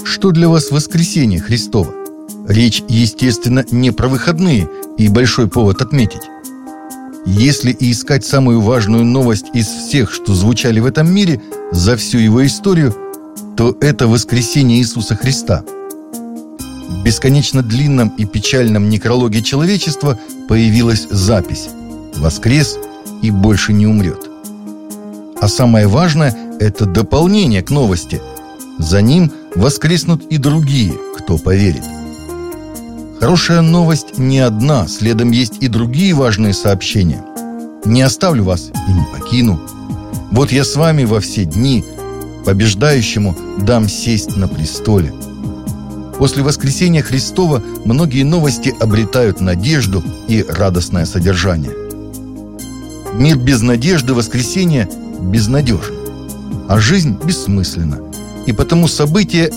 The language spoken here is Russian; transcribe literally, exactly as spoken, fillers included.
Что для вас воскресение Христово? Речь, естественно, не про выходные и большой повод отметить. Если и искать самую важную новость из всех, что звучали в этом мире за всю его историю, то это воскресение Иисуса Христа. В бесконечно длинном и печальном некрологе человечества появилась запись: «Воскрес и больше не умрет». А самое важное – это дополнение к новости. За ним воскреснут и другие, кто поверит. Хорошая новость не одна, следом есть и другие важные сообщения. «Не оставлю вас и не покину. Вот я с вами во все дни, побеждающему дам сесть на престоле». После воскресения Христова многие новости обретают надежду и радостное содержание. Мир без надежды воскресения безнадежен, а жизнь бессмысленна. И потому события